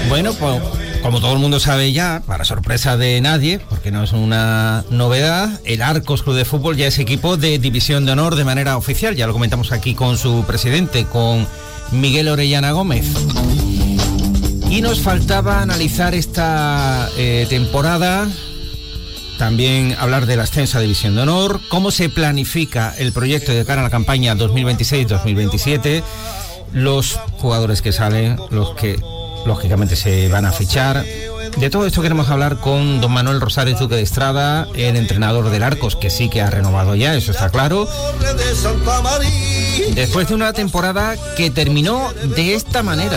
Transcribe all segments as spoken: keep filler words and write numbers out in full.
Bueno, pues como todo el mundo sabe ya, para sorpresa de nadie, porque no es una novedad, el Arcos Club de Fútbol ya es equipo de División de Honor de manera oficial. Ya lo comentamos aquí con su presidente, con Miguel Orellana Gómez. Y nos faltaba analizar esta eh, temporada, también hablar del ascenso a División de Honor, cómo se planifica el proyecto de cara a la campaña dos mil veintiséis dos mil veintisiete, los jugadores que salen, los que lógicamente se van a fichar. De todo esto queremos hablar con don Manuel Rosales Duque de Estrada, el entrenador del Arcos, que sí que ha renovado ya, eso está claro, después de una temporada que terminó de esta manera.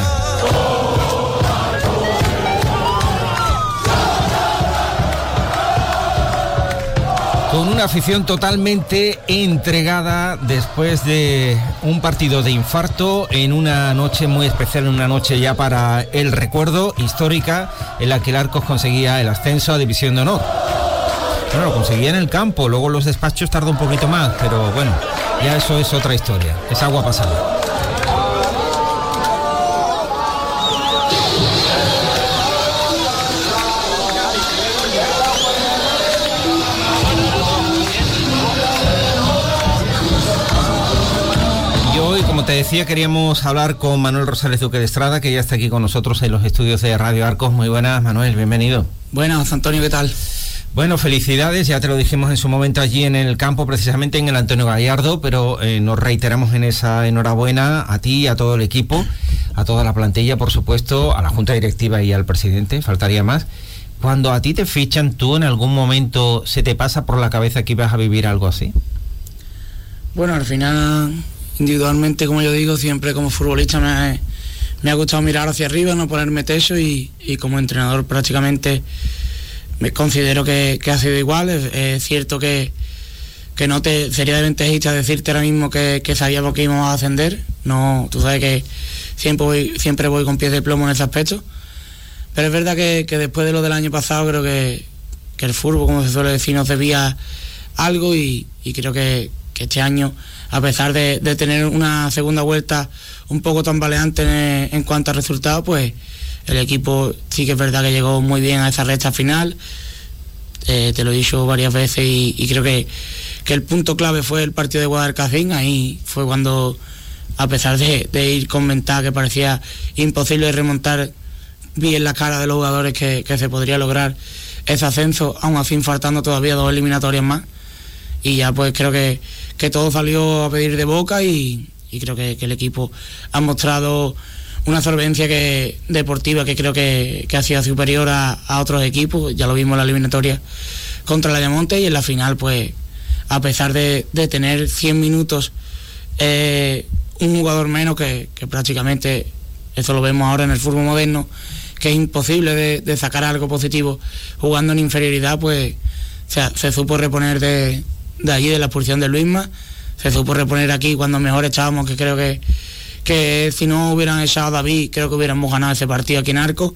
Con una afición totalmente entregada después de un partido de infarto en una noche muy especial, una noche ya para el recuerdo, histórica, en la que el Arcos conseguía el ascenso a División de Honor. Bueno, lo conseguía en el campo, luego los despachos tardó un poquito más, pero bueno, ya eso es otra historia, es agua pasada. Como te decía, queríamos hablar con Manuel Rosales Duque de Estrada, que ya está aquí con nosotros en los estudios de Radio Arcos. Muy buenas, Manuel, bienvenido. Buenas, Antonio, ¿qué tal? Bueno, felicidades, ya te lo dijimos en su momento allí en el campo, precisamente en el Antonio Gallardo, pero eh, nos reiteramos en esa enhorabuena a ti, a todo el equipo, a toda la plantilla, por supuesto, a la Junta Directiva y al presidente, faltaría más. Cuando a ti te fichan, ¿tú en algún momento se te pasa por la cabeza que ibas a vivir algo así? Bueno, al final, individualmente, como yo digo, siempre como futbolista me, me ha gustado mirar hacia arriba, no ponerme techo, y, y como entrenador prácticamente me considero que, que ha sido igual. Es, es cierto que, que no te sería de ventajista decirte ahora mismo que, que sabíamos que íbamos a ascender. No, tú sabes que siempre voy, siempre voy con pies de plomo en ese aspecto, pero es verdad que, que después de lo del año pasado creo que, que el fútbol, como se suele decir, nos debía algo, y, y creo que, que este año, a pesar de, de tener una segunda vuelta un poco tambaleante en, en cuanto a resultados, pues el equipo sí que es verdad que llegó muy bien a esa recta final. Eh, te lo he dicho varias veces, y, y creo que, que el punto clave fue el partido de Guadalcacín. Ahí fue cuando, a pesar de, de ir con ventaja que parecía imposible remontar, vi en la cara de los jugadores que, que se podría lograr ese ascenso, aún así faltando todavía dos eliminatorias más. Y ya pues creo que, que todo salió a pedir de boca, y, y creo que, que el equipo ha mostrado una solvencia que, deportiva que creo que, que ha sido superior a, a otros equipos. Ya lo vimos en la eliminatoria contra el Ayamonte, y en la final, pues a pesar de, de tener cien minutos, eh, un jugador menos, que, que prácticamente eso lo vemos ahora en el fútbol moderno, que es imposible de, de sacar algo positivo jugando en inferioridad, pues o sea, se supo reponer de de allí, de la expulsión de Luisma, se supo reponer aquí cuando mejor echábamos, que creo que, que si no hubieran echado a David, creo que hubiéramos ganado ese partido aquí en Arcos.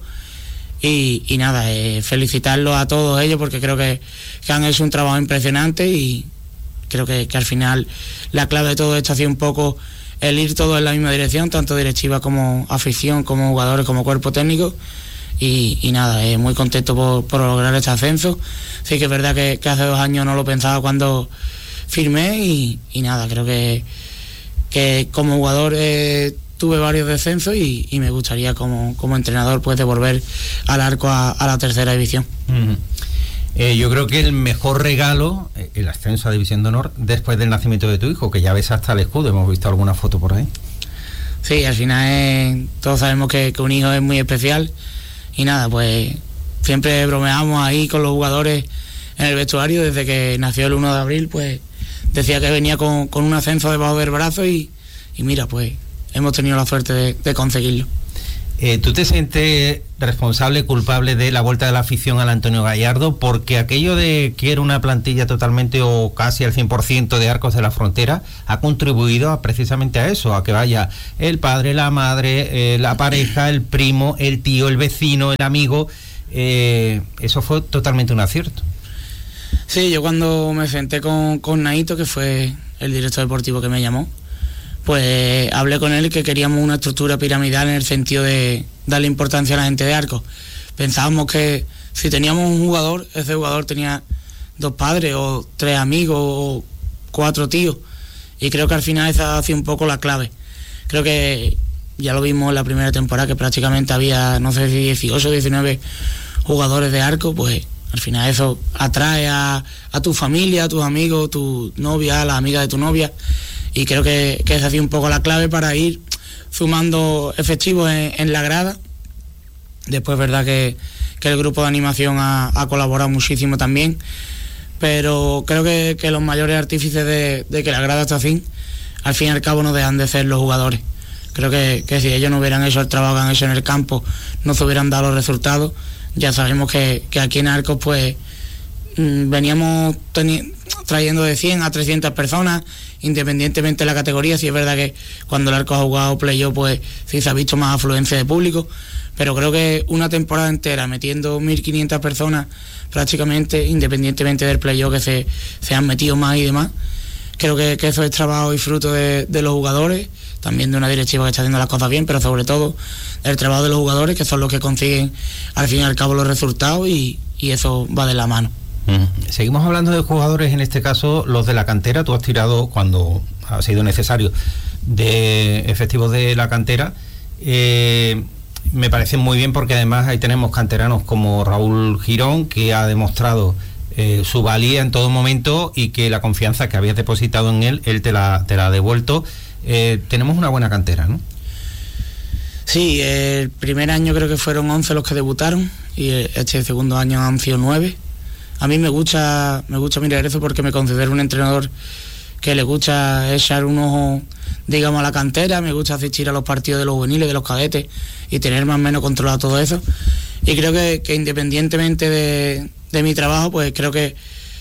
Y, y nada, eh, felicitarlos a todos ellos, porque creo que, que han hecho un trabajo impresionante, y creo que, que al final la clave de todo esto ha sido un poco el ir todos en la misma dirección, tanto directiva como afición, como jugadores, como cuerpo técnico. Y, y nada, eh, muy contento por, por lograr este ascenso. Sí que es verdad que, que hace dos años no lo pensaba cuando firmé, y, y nada, creo que, que como jugador eh, tuve varios descensos, y, y me gustaría como, como entrenador pues devolver al Arco a, a la tercera división. Uh-huh. eh, yo creo que el mejor regalo, eh, el ascenso a División de Honor, después del nacimiento de tu hijo, que ya ves hasta el escudo, hemos visto alguna foto por ahí. Sí, al final eh, todos sabemos que, que un hijo es muy especial. Y nada, pues siempre bromeamos ahí con los jugadores en el vestuario. Desde que nació el uno de abril, pues decía que venía con, con un ascenso debajo del brazo, y, y mira, pues hemos tenido la suerte de, de conseguirlo. Eh, ¿Tú te sientes responsable, culpable de la vuelta de la afición al Antonio Gallardo? Porque aquello de que era una plantilla totalmente o casi al cien por ciento de Arcos de la Frontera ha contribuido a, precisamente a eso, a que vaya el padre, la madre, eh, la pareja, el primo, el tío, el vecino, el amigo. Eh, eso fue totalmente un acierto. Sí, yo cuando me senté con, con Naito, que fue el director deportivo que me llamó, pues hablé con él que queríamos una estructura piramidal en el sentido de darle importancia a la gente de Arcos. Pensábamos que si teníamos un jugador, ese jugador tenía dos padres o tres amigos o cuatro tíos, y creo que al final esa ha sido un poco la clave. Creo que ya lo vimos en la primera temporada, que prácticamente había, no sé si dieciocho o diecinueve jugadores de Arcos, pues al final eso atrae a, a tu familia, a tus amigos, tu novia, a las amigas de tu novia, y creo que, que esa ha sido un poco la clave para ir sumando efectivos en, en la grada. Después, verdad que, que el grupo de animación ha, ha colaborado muchísimo también, pero creo que, que los mayores artífices de, de que la grada esté así, al fin y al cabo no dejan de ser los jugadores. Creo que, que si ellos no hubieran hecho el trabajo que han hecho en el campo, no se hubieran dado los resultados. Ya sabemos que, que aquí en Arcos pues mmm, veníamos teni- trayendo de cien a trescientas personas, independientemente de la categoría. Sí es verdad que cuando el Arcos ha jugado playoff, pues sí se ha visto más afluencia de público, pero creo que una temporada entera metiendo mil quinientas personas prácticamente, independientemente del playoff que se, se han metido más y demás, creo que, que eso es trabajo y fruto de, de los jugadores, también de una directiva que está haciendo las cosas bien, pero sobre todo el trabajo de los jugadores, que son los que consiguen al fin y al cabo los resultados, y, y eso va de la mano. Mm. Seguimos hablando de jugadores, en este caso los de la cantera. Tú has tirado, cuando ha sido necesario, de efectivos de la cantera. Eh, me parece muy bien, porque además ahí tenemos canteranos como Raúl Girón, que ha demostrado eh, su valía en todo momento, y que la confianza que habías depositado en él, él te la, te la ha devuelto. Eh, tenemos una buena cantera, ¿no? Sí, el primer año creo que fueron once los que debutaron, y este segundo año han sido nueve. A mí me gusta, me gusta mirar eso, porque me considero un entrenador que le gusta echar un ojo, digamos, a la cantera. Me gusta asistir a los partidos de los juveniles, de los cadetes, y tener más o menos controlado todo eso. Y creo que, que independientemente de, de mi trabajo, pues creo que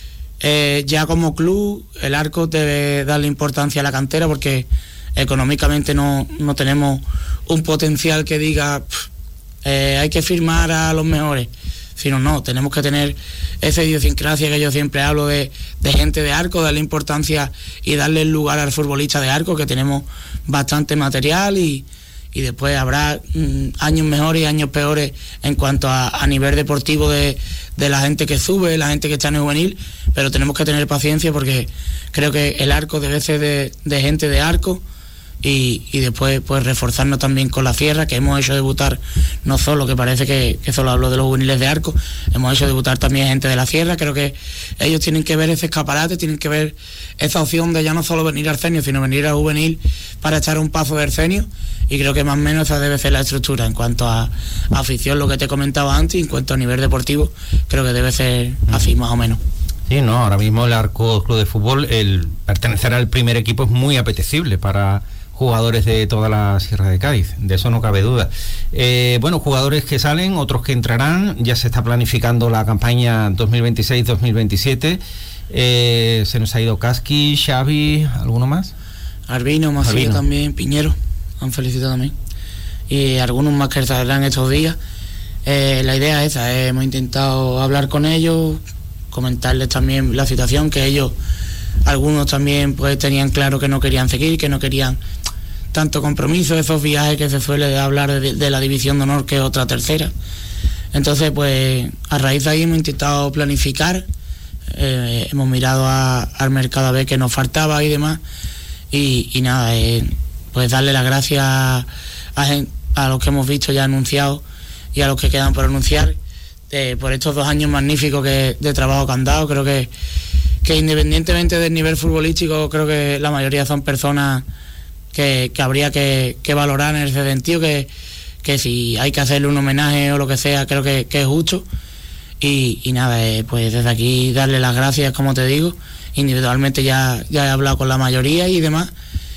eh, ya como club el Arcos debe darle importancia a la cantera, porque económicamente no, no tenemos un potencial que diga pff, eh, hay que firmar a los mejores, sino no, tenemos que tener esa idiosincrasia que yo siempre hablo de, de gente de Arcos, darle importancia y darle el lugar al futbolista de Arcos, que tenemos bastante material, y, y después habrá mm, años mejores y años peores en cuanto a, a nivel deportivo de, de la gente que sube, la gente que está en el juvenil, pero tenemos que tener paciencia, porque creo que el Arcos debe ser de, de gente de Arcos. Y, y después pues reforzarnos también con la Sierra, que hemos hecho debutar no solo, que parece que, que solo hablo de los juveniles de Arcos, hemos hecho debutar también gente de la Sierra. Creo que ellos tienen que ver ese escaparate, tienen que ver esa opción de ya no solo venir al senior, sino venir al juvenil para echar un paso del senior, y creo que más o menos esa debe ser la estructura. En cuanto a, a afición, lo que te comentaba antes, y en cuanto a nivel deportivo, creo que debe ser así más o menos. Sí, no, ahora mismo el Arcos Club de Fútbol, el pertenecer al primer equipo es muy apetecible para jugadores de toda la Sierra de Cádiz, de eso no cabe duda. Eh, bueno, jugadores que salen, otros que entrarán. Ya se está planificando la campaña dos mil veintiséis dos mil veintisiete. Eh, se nos ha ido Casqui, Xavi, ¿alguno más? Arbino, Macías también, Piñero, han felicitado también. Y algunos más que saldrán estos días. Eh, la idea es esa, eh, hemos intentado hablar con ellos, comentarles también la situación, que ellos, algunos también pues tenían claro que no querían seguir, que no querían tanto compromiso, esos viajes que se suele hablar de, de la división de honor, que es otra tercera. Entonces pues a raíz de ahí hemos intentado planificar, eh, hemos mirado a, al mercado a ver qué nos faltaba y demás, y, y nada, eh, pues darle las gracias a, a, a los que hemos visto ya anunciados y a los que quedan por anunciar, eh, por estos dos años magníficos que, de trabajo que han dado. Creo que que independientemente del nivel futbolístico, creo que la mayoría son personas que, que habría que, que valorar en ese sentido, que, que si hay que hacerle un homenaje o lo que sea, creo que, que es justo. Y, y nada, eh, pues desde aquí darle las gracias, como te digo. Individualmente ya, ya he hablado con la mayoría y demás.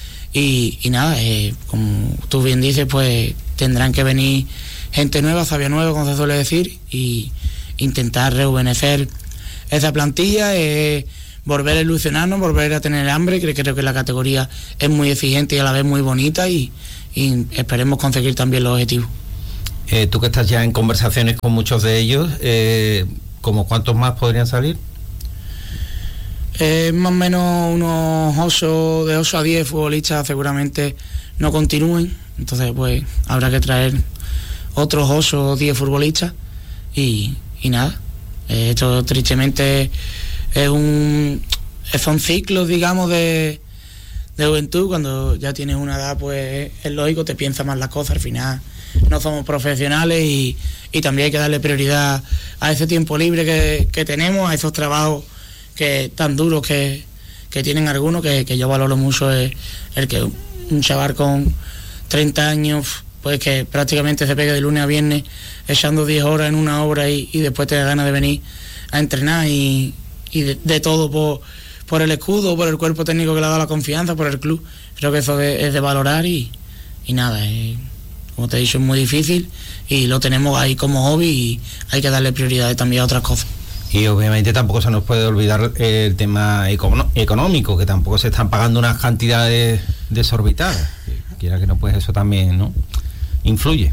Y, y nada, eh, como tú bien dices, pues tendrán que venir gente nueva, sabia nueva, como se suele decir, y intentar rejuvenecer esa plantilla, eh, volver a ilusionarnos, volver a tener hambre, que creo que la categoría es muy exigente y a la vez muy bonita, y, y esperemos conseguir también los objetivos. Eh, tú que estás ya en conversaciones con muchos de ellos, eh, ¿cómo cuántos más podrían salir? Eh, más o menos unos ocho, de ocho a diez futbolistas seguramente no continúen, entonces pues habrá que traer otros ocho o diez futbolistas y, y nada, eh, esto tristemente es un son ciclos, digamos, de, de juventud. Cuando ya tienes una edad, pues es lógico, te piensas más las cosas, al final no somos profesionales y, y también hay que darle prioridad a ese tiempo libre que, que tenemos, a esos trabajos que tan duros que, que tienen algunos, que, que yo valoro mucho el, el que un chaval con treinta años, pues que prácticamente se pegue de lunes a viernes echando diez horas en una obra y, y después te da ganas de venir a entrenar y, y de, de todo por, por el escudo, por el cuerpo técnico que le ha dado la confianza, por el club. Creo que eso es, es de valorar y, y nada, eh, como te he dicho, es muy difícil y lo tenemos ahí como hobby y hay que darle prioridad también a otras cosas. Y obviamente tampoco se nos puede olvidar el tema económico, que tampoco se están pagando unas cantidades desorbitadas. Quiera que no, pues eso también, ¿no?, influye.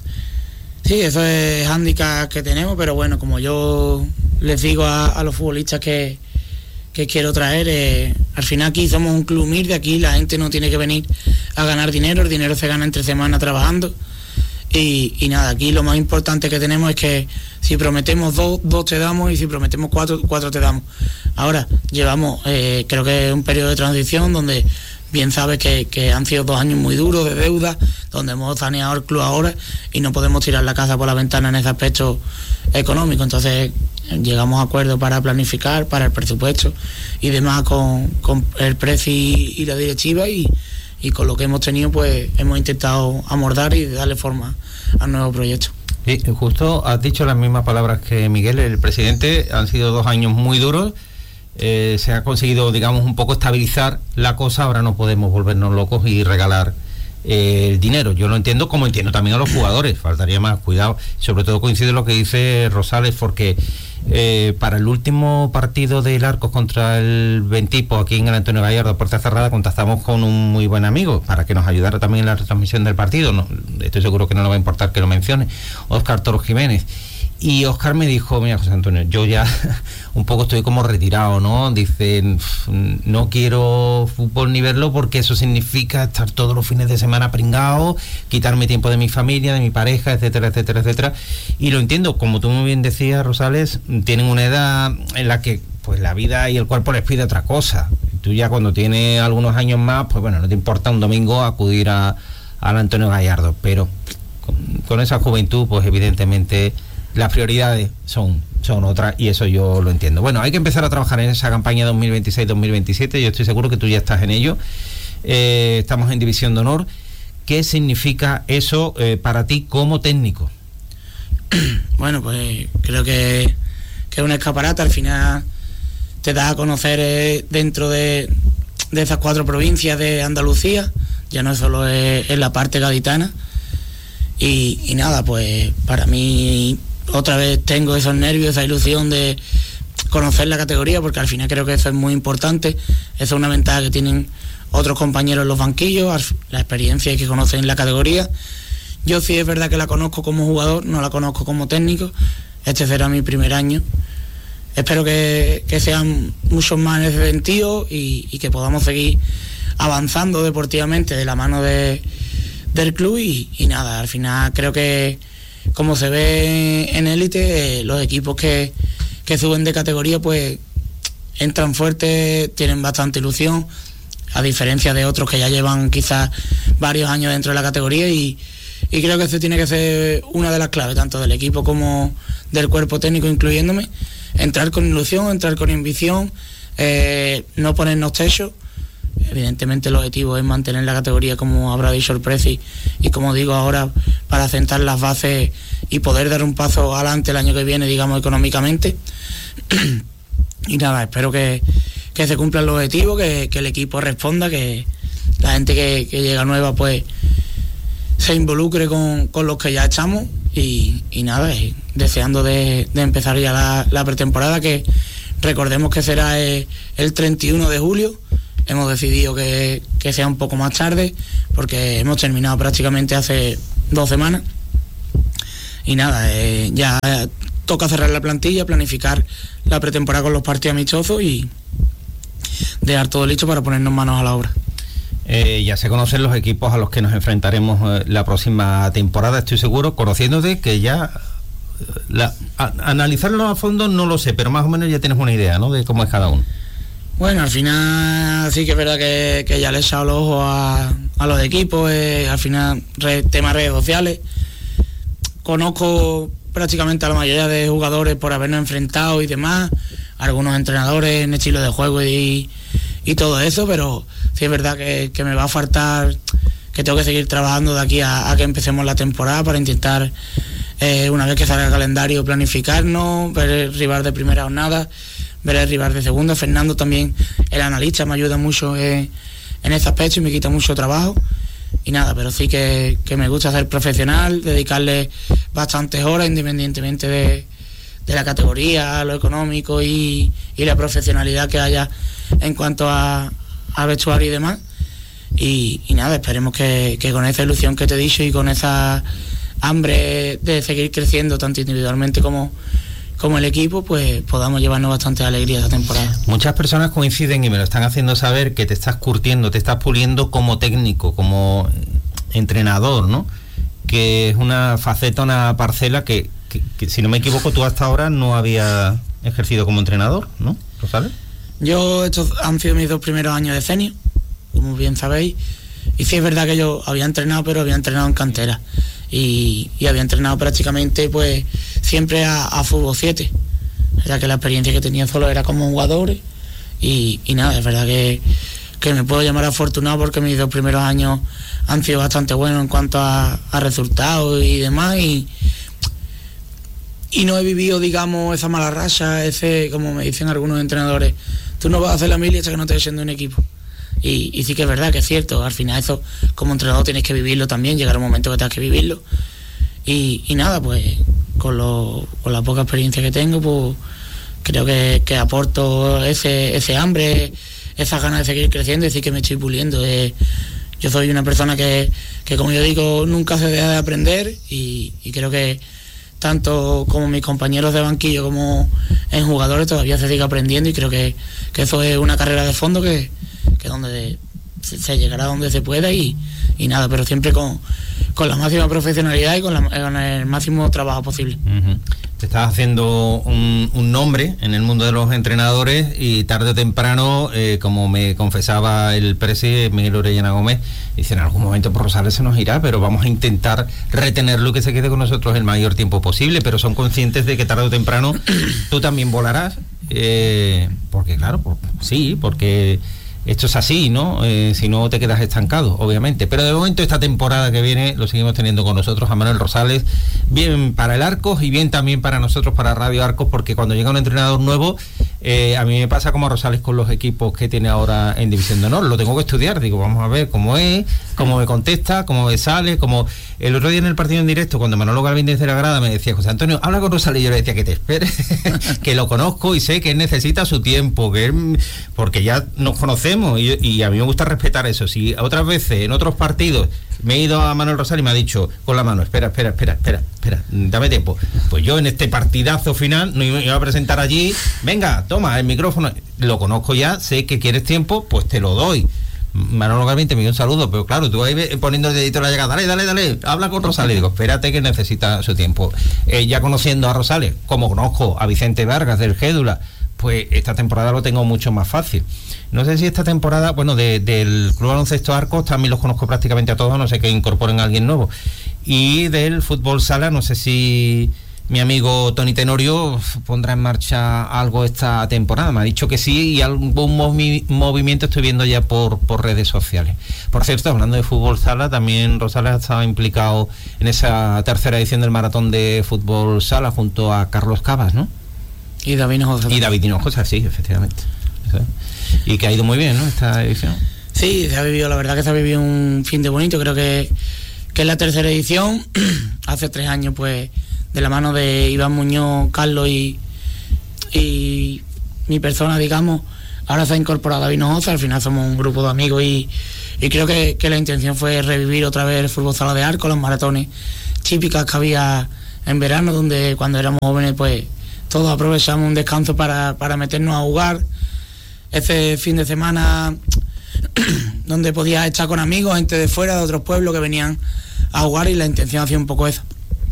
Sí, eso es hándicap que tenemos, pero bueno, como yo les digo a, a los futbolistas que, que quiero traer, eh, al final aquí somos un club humilde, aquí la gente no tiene que venir a ganar dinero, el dinero se gana entre semana trabajando. Y, y nada, aquí lo más importante que tenemos es que si prometemos dos, dos te damos, y si prometemos cuatro, cuatro te damos. Ahora llevamos, eh, creo que es un periodo de transición donde bien sabes que, que han sido dos años muy duros de deuda, donde hemos saneado el club ahora y no podemos tirar la casa por la ventana en ese aspecto económico. Entonces llegamos a acuerdos para planificar, para el presupuesto y demás con, con el precio y, y la directiva, y y con lo que hemos tenido pues hemos intentado amordar y darle forma al nuevo proyecto. Sí, justo has dicho las mismas palabras que Miguel, el presidente. Han sido dos años muy duros, eh, se ha conseguido, digamos, un poco estabilizar la cosa. Ahora no podemos volvernos locos y regalar eh, el dinero. Yo lo entiendo, como entiendo también a los jugadores, faltaría más cuidado. Sobre todo coincide en lo que dice Rosales, porque Eh, para el último partido del Arcos contra el Ventipo aquí en el Antonio Gallardo, puerta cerrada, contactamos con un muy buen amigo para que nos ayudara también en la retransmisión del partido. No, estoy seguro que no le va a importar que lo mencione, Óscar Toro Jiménez. Y Óscar me dijo: mira, José Antonio, yo ya un poco estoy como retirado, ¿no? Dicen, no quiero fútbol ni verlo porque eso significa estar todos los fines de semana pringado, quitarme tiempo de mi familia, de mi pareja, etcétera, etcétera, etcétera. Y lo entiendo, como tú muy bien decías, Rosales, tienen una edad en la que pues la vida y el cuerpo les pide otra cosa. Tú ya cuando tienes algunos años más, pues bueno, no te importa un domingo acudir a, al Antonio Gallardo, pero con, con esa juventud, pues evidentemente las prioridades son, son otras, y eso yo lo entiendo. Bueno, hay que empezar a trabajar en esa campaña dos mil veintiséis dos mil veintisiete. Yo estoy seguro que tú ya estás en ello. Eh, estamos en División de Honor. ¿Qué significa eso eh, para ti como técnico? Bueno, pues creo que, que es un escaparate. Al final te da a conocer eh, dentro de, de esas cuatro provincias de Andalucía, ya no solo es, es la parte gaditana. Y, y nada, pues para mí otra vez tengo esos nervios, esa ilusión de conocer la categoría, porque al final creo que eso es muy importante. Eso es una ventaja que tienen otros compañeros en los banquillos, la experiencia que conocen la categoría. Yo sí es verdad que la conozco como jugador, no la conozco como técnico. Este será mi primer año. Espero que, que sean muchos más en ese sentido y, y que podamos seguir avanzando deportivamente de la mano de, del club y, y nada, al final creo que como se ve en élite, eh, los equipos que, que suben de categoría pues entran fuertes, tienen bastante ilusión, a diferencia de otros que ya llevan quizás varios años dentro de la categoría, y, y creo que eso tiene que ser una de las claves, tanto del equipo como del cuerpo técnico, incluyéndome, entrar con ilusión, entrar con ambición, eh, no ponernos techos. Evidentemente el objetivo es mantener la categoría, como habrá dicho el Preci, y como digo ahora, para sentar las bases y poder dar un paso adelante el año que viene, digamos, económicamente. Y nada, espero que, que se cumplan los objetivos, que, que el equipo responda, que la gente que, que llega nueva pues se involucre con, con los que ya echamos y, y nada, y deseando de, de empezar ya la, la pretemporada, que recordemos que será el, el treinta y uno de julio. Hemos decidido que, que sea un poco más tarde porque hemos terminado prácticamente hace dos semanas y nada, eh, ya toca cerrar la plantilla, planificar la pretemporada con los partidos amistosos y, dejar todo listo para ponernos manos a la obra. Eh, ya se conocen los equipos a los que nos enfrentaremos eh, la próxima temporada, estoy seguro, conociéndote que ya la, a, analizarlo a fondo no lo sé, pero más o menos ya tienes una idea, ¿no?, de cómo es cada uno. Bueno, al final sí que es verdad que, que ya le he echado los ojos a, a los equipos, eh, al final red, temas redes sociales. Conozco prácticamente a la mayoría de jugadores por habernos enfrentado y demás, algunos entrenadores en estilo de juego y, y todo eso, pero sí es verdad que, que me va a faltar, que tengo que seguir trabajando de aquí a, a que empecemos la temporada para intentar, eh, una vez que salga el calendario, planificarnos, ver el rival de primera jornada, ver el rival de segunda. Fernando también, el analista, me ayuda mucho en, en ese aspecto y me quita mucho trabajo. Y nada, pero sí que, que me gusta ser profesional, dedicarle bastantes horas independientemente de, de la categoría, lo económico y, y la profesionalidad que haya en cuanto a, a vestuario y demás. Y, y nada, esperemos que, que con esa ilusión que te he dicho y con esa hambre de seguir creciendo tanto individualmente como como el equipo, pues podamos llevarnos bastante alegría esta temporada. Muchas personas coinciden y me lo están haciendo saber que te estás curtiendo, te estás puliendo como técnico, como entrenador, ¿no? Que es una faceta, una parcela que, que, que si no me equivoco, tú hasta ahora no habías ejercido como entrenador, ¿no? ¿Lo sabes? Yo, estos han sido mis dos primeros años de senior, como bien sabéis, y sí es verdad que yo había entrenado, pero había entrenado en cantera. Y, y había entrenado prácticamente pues siempre a, a fútbol siete, ya que la experiencia que tenía solo era como jugador y, y nada, es verdad que, que me puedo llamar afortunado porque mis dos primeros años han sido bastante buenos en cuanto a, a resultados y demás y, y no he vivido, digamos, esa mala racha, ese, como me dicen algunos entrenadores, tú no vas a hacer la mili hasta que no estés yendo un equipo. Y, y sí que es verdad que es cierto, al final eso como entrenador tienes que vivirlo también, llegará un momento que tengas que vivirlo y, y nada, pues con, lo, con la poca experiencia que tengo, pues creo que, que aporto ese, ese hambre, esas ganas de seguir creciendo y decir que me estoy puliendo. Eh, yo soy una persona que, que como yo digo, nunca se deja de aprender y, y creo que tanto como mis compañeros de banquillo como en jugadores todavía se sigue aprendiendo y creo que, que eso es una carrera de fondo que que donde se, se llegará donde se pueda y, y nada, pero siempre con, con la máxima profesionalidad y con, la, con el máximo trabajo posible. Uh-huh. Te estás haciendo un, un nombre en el mundo de los entrenadores y tarde o temprano, eh, como me confesaba el presi Miguel Orellana Gómez, dice, en algún momento por Rosales se nos irá, pero vamos a intentar retenerlo y que se quede con nosotros el mayor tiempo posible, pero son conscientes de que tarde o temprano tú también volarás, eh, porque claro, por, sí, porque esto es así, ¿no? Eh, si no te quedas estancado, obviamente. Pero de momento esta temporada que viene lo seguimos teniendo con nosotros a Manuel Rosales, bien para el Arcos y bien también para nosotros, para Radio Arcos, porque cuando llega un entrenador nuevo, eh, a mí me pasa como a Rosales con los equipos que tiene ahora en División de Honor. Lo tengo que estudiar, digo, vamos a ver cómo es, cómo me contesta, cómo me sale, como el otro día en el partido en directo, cuando Manolo Galvín desde la grada me decía, José Antonio, habla con Rosales, y yo le decía que te espere, que lo conozco y sé que él necesita su tiempo, que él, porque ya nos conocemos y, y a mí me gusta respetar eso. Si otras veces en otros partidos me he ido a Manuel Rosales y me ha dicho con la mano, espera, espera, espera, espera, espera, dame tiempo, pues yo en este partidazo final no iba a presentar allí, venga, toma el micrófono, lo conozco ya, sé que quieres tiempo, pues te lo doy. Manolo Galvín te envió un saludo, pero claro, tú ahí poniendo el dedito a la llegada, dale, dale, dale, habla con Rosales, digo, espérate que necesita su tiempo. Eh, ya conociendo a Rosales, como conozco a Vicente Vargas del Gédula, pues esta temporada lo tengo mucho más fácil. No sé si esta temporada, bueno, de, del Club Baloncesto Arcos también los conozco prácticamente a todos, no sé que incorporen a alguien nuevo. Y del Fútbol Sala, no sé si mi amigo Tony Tenorio pondrá en marcha algo esta temporada. Me ha dicho que sí y algún movi- movimiento estoy viendo ya por, por redes sociales. Por cierto, hablando de Fútbol Sala, también Rosales ha estado implicado en esa tercera edición del Maratón de Fútbol Sala junto a Carlos Cabas, ¿no? Y David Hinojosa. Y David Hinojosa, sí, efectivamente. Y que ha ido muy bien, ¿no?, esta edición. Sí, se ha vivido, la verdad que se ha vivido un fin de bonito. Creo que, que es la tercera edición. Hace tres años, pues, de la mano de Iván Muñoz, Carlos y, y mi persona, digamos, ahora se ha incorporado David Hinojosa. Al final somos un grupo de amigos y, y creo que, que la intención fue revivir otra vez el fútbol sala de Arcos, los maratones típicas que había en verano, donde cuando éramos jóvenes, pues todos aprovechamos un descanso para, para meternos a jugar. ese fin de semana donde podías estar con amigos, gente de fuera, de otros pueblos que venían a jugar, y la intención hacía un poco esa.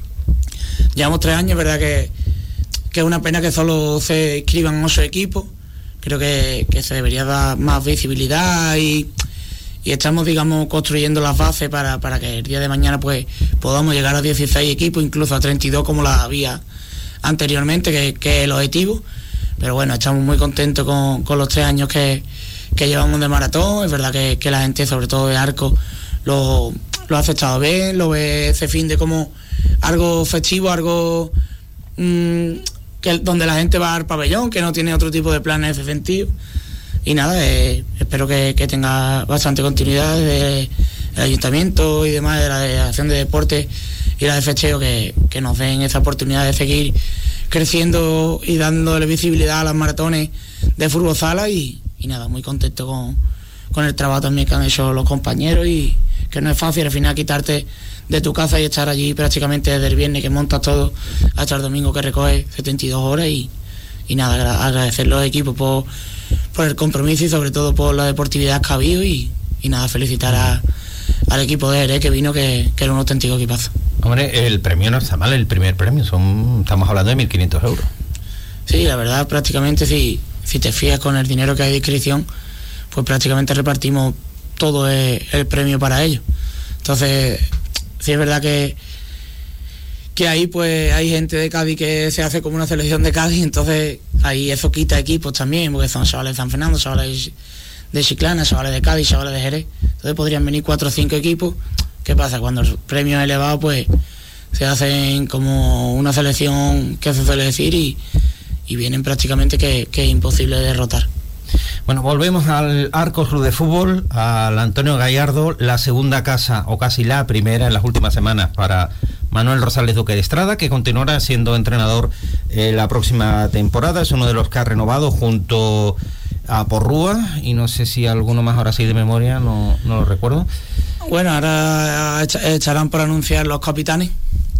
Llevamos tres años, verdad que, que es una pena que solo se inscriban ocho equipos. Creo que, que se debería dar más visibilidad y, y estamos, digamos, construyendo las bases para, para que el día de mañana pues podamos llegar a dieciséis equipos, incluso a treinta y dos como las había anteriormente, que, que es el objetivo. Pero bueno, estamos muy contentos con, con los tres años que, que llevamos de maratón. Es verdad que, que la gente, sobre todo de Arcos, lo, lo ha aceptado bien, lo ve ese fin de como algo festivo, algo mmm, que donde la gente va al pabellón, que no tiene otro tipo de planes en ese sentido. Y nada, eh, espero que, que tenga bastante continuidad del ayuntamiento y demás, de la Delegación de Deporte y la de Festeo, que, que nos den esa oportunidad de seguir creciendo y dándole visibilidad a las maratones de fútbol sala. Y, y nada, muy contento con, con el trabajo también que han hecho los compañeros, y que no es fácil al final quitarte de tu casa y estar allí prácticamente desde el viernes que montas todo hasta el domingo que recoges setenta y dos horas. Y, y nada, agradecer a los equipos por, por el compromiso y sobre todo por la deportividad que ha habido, y, y nada, felicitar a, al equipo de Jerez que vino, que, que era un auténtico equipazo. Hombre, el premio no está mal, el primer premio, son estamos hablando de mil quinientos euros. Sí, la verdad, prácticamente si, si te fías con el dinero que hay de inscripción, pues prácticamente repartimos todo el, el premio para ellos. Entonces, sí es verdad que que ahí pues hay gente de Cádiz que se hace como una selección de Cádiz, entonces ahí eso quita equipos también, porque son chavales de San Fernando, chavales de Chiclana, chavales de Cádiz, chavales de Jerez. Entonces podrían venir cuatro o cinco equipos. ¿Qué pasa? Cuando el premio es elevado, pues se hacen como una selección que se suele decir, y, y vienen prácticamente que, que es imposible derrotar. Bueno, volvemos al Arcos Club de Fútbol, al Antonio Gallardo, la segunda casa, o casi la primera en las últimas semanas, para Manuel Rosales Duque de Estrada, que continuará siendo entrenador eh, la próxima temporada. Es uno de los que ha renovado junto a Porrúa, y no sé si alguno más ahora sí de memoria, no, no lo recuerdo. Bueno, ahora estarán por anunciar los capitanes,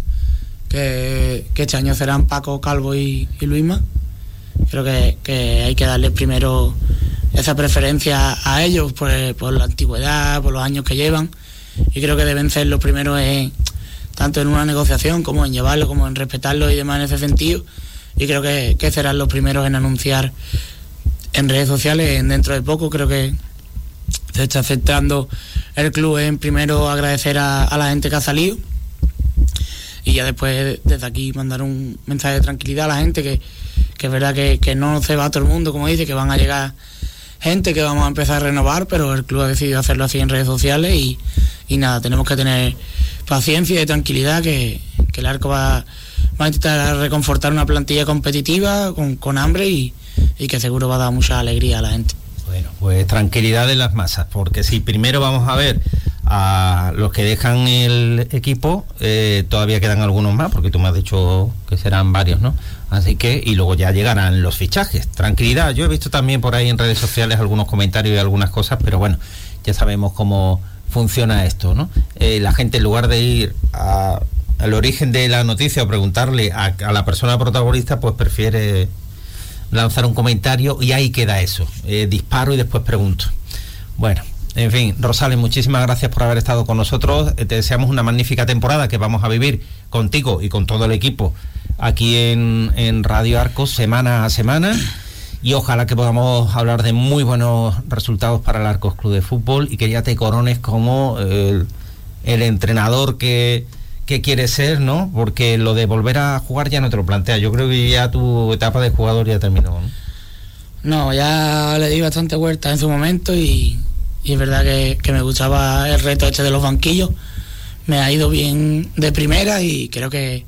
que, que este año serán Paco, Calvo y, y Luisma. Creo que, que hay que darles primero esa preferencia a ellos por, por la antigüedad, por los años que llevan, y creo que deben ser los primeros en, tanto en una negociación como en llevarlo, como en respetarlo y demás en ese sentido. Y creo que, que serán los primeros en anunciar en redes sociales dentro de poco. Creo que se está aceptando el club en primero agradecer a, a la gente que ha salido, y ya después desde aquí mandar un mensaje de tranquilidad a la gente, que, que es verdad que, que no se va todo el mundo, como dice, que van a llegar gente, que vamos a empezar a renovar, pero el club ha decidido hacerlo así en redes sociales, y, y nada, tenemos que tener paciencia y tranquilidad, que, que el Arco va, va a intentar reconfortar una plantilla competitiva con, con hambre, y, y que seguro va a dar mucha alegría a la gente. Bueno, pues tranquilidad de las masas, porque si primero vamos a ver a los que dejan el equipo, eh, todavía quedan algunos más, porque tú me has dicho que serán varios, ¿no? Así que, y luego ya llegarán los fichajes. Tranquilidad. Yo he visto también por ahí en redes sociales algunos comentarios y algunas cosas, pero bueno, ya sabemos cómo funciona esto, ¿no? Eh, la gente, en lugar de ir a, al origen de la noticia o preguntarle a, a la persona protagonista, pues prefiere lanzar un comentario, y ahí queda eso. Eh, disparo y después pregunto. Bueno, en fin, Rosales, muchísimas gracias por haber estado con nosotros. Te deseamos una magnífica temporada que vamos a vivir contigo y con todo el equipo aquí en, en Radio Arcos, semana a semana, y ojalá que podamos hablar de muy buenos resultados para el Arcos Club de Fútbol, y que ya te corones como el, el entrenador que, que quieres ser, ¿no? Porque lo de volver a jugar ya no te lo planteas. Yo creo que ya tu etapa de jugador ya terminó, ¿no? No, ya le di bastante vuelta en su momento, y y es verdad que, que me gustaba el reto este de los banquillos. Me ha ido bien de primera, y creo que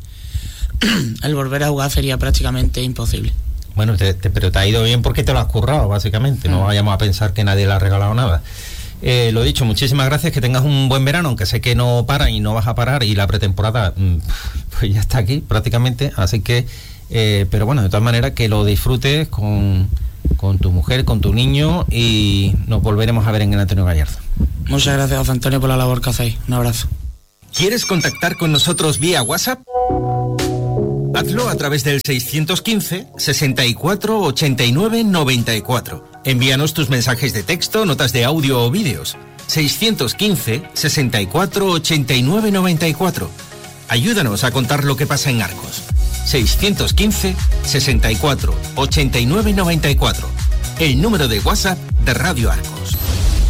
el volver a jugar sería prácticamente imposible. Bueno, te, te, pero te ha ido bien porque te lo has currado, básicamente. No vayamos a pensar que nadie le ha regalado nada. Eh, lo dicho, muchísimas gracias, que tengas un buen verano, aunque sé que no paran y no vas a parar, y la pretemporada pues ya está aquí prácticamente, así que eh, pero bueno, de todas maneras, que lo disfrutes con con tu mujer, con tu niño, y nos volveremos a ver en el Antonio Gallardo. Muchas gracias, José Antonio, por la labor que hacéis. Un abrazo. ¿Quieres contactar con nosotros vía WhatsApp? Hazlo a través del seiscientos quince, sesenta y cuatro, ochenta y nueve, noventa y cuatro. Envíanos tus mensajes de texto, notas de audio o vídeos. seiscientos quince, sesenta y cuatro, ochenta y nueve, noventa y cuatro. Ayúdanos a contar lo que pasa en Arcos. seiscientos quince, sesenta y cuatro, ochenta y nueve, noventa y cuatro. El número de WhatsApp de Radio Arcos.